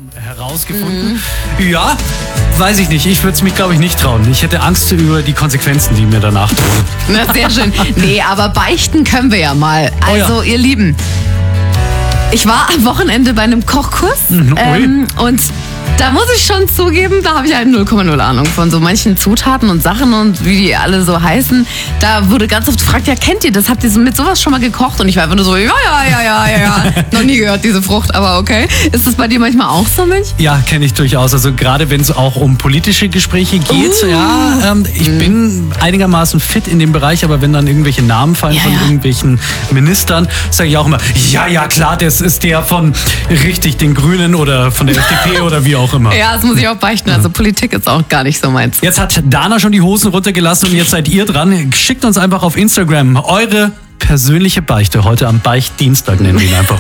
herausgefunden. Ja, weiß ich nicht. Ich würde es mich, glaube ich, nicht trauen. Ich hätte Angst über die Konsequenzen, die mir danach drohen. Na, sehr schön. Nee, aber beichten können wir ja mal. Also, ihr Lieben, ich war am Wochenende bei einem Kochkurs und da muss ich schon zugeben, da habe ich halt 0,0 Ahnung von so manchen Zutaten und Sachen und wie die alle so heißen. Da wurde ganz oft gefragt, ja, kennt ihr das? Habt ihr so mit sowas schon mal gekocht? Und ich war einfach nur so, ja. Noch nie gehört, diese Frucht, aber okay. Ist das bei dir manchmal auch so, Mensch? Ja, kenne ich durchaus. Also gerade wenn es auch um politische Gespräche geht. Ich bin einigermaßen fit in dem Bereich, aber wenn dann irgendwelche Namen fallen von irgendwelchen Ministern, sage ich auch immer, ja, klar, das ist der von richtig den Grünen oder von der FDP oder wie auch immer. Ja, das muss ich auch beichten. Also Politik ist auch gar nicht so meins. Jetzt hat Dana schon die Hosen runtergelassen und jetzt seid ihr dran. Schickt uns einfach auf Instagram eure persönliche Beichte. Heute am Beichtdienstag nennen wir ihn einfach.